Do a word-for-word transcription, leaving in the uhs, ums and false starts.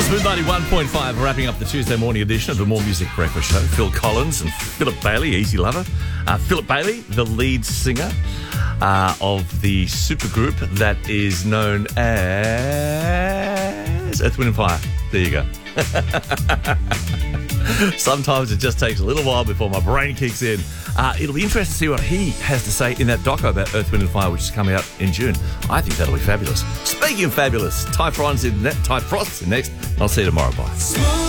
Smooth ninety-one point five, wrapping up the Tuesday morning edition of the More Music Breakfast Show. Phil Collins and Philip Bailey, Easy Lover. Uh, Philip Bailey, the lead singer uh, of the supergroup that is known as Earth, Wind and Fire. There you go. Sometimes it just takes a little while before my brain kicks in. Uh, it'll be interesting to see what he has to say in that doco about Earth, Wind and Fire, which is coming out in June. I think that'll be fabulous. Speaking of fabulous, Ty Frost's in, ne- Ty Frost's in next. I'll see you tomorrow. Bye.